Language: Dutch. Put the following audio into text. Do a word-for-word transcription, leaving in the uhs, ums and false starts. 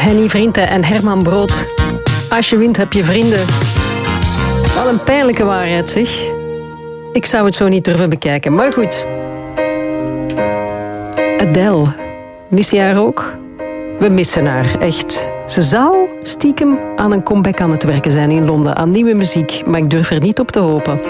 Henny Vrienden en Herman Brood. Als je wint, heb je vrienden. Wat een pijnlijke waarheid, zeg. Ik zou het zo niet durven bekijken, maar goed. Adele. Mis je haar ook? We missen haar, echt. Ze zou stiekem aan een comeback aan het werken zijn in Londen, aan nieuwe muziek, maar ik durf er niet op te hopen.